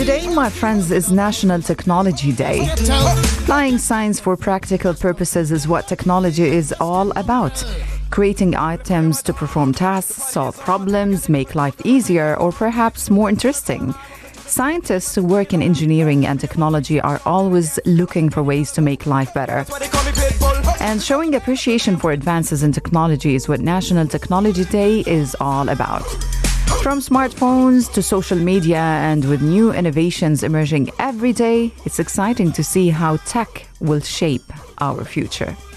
Today, my friends, is National Technology Day. Applying science for practical purposes is what technology is all about. Creating items to perform tasks, solve problems, make life easier, or perhaps more interesting. Scientists who work in engineering and technology are always looking for ways to make life better. And showing appreciation for advances in technology is what National Technology Day is all about. From smartphones to social media, and with new innovations emerging every day, it's exciting to see how tech will shape our future.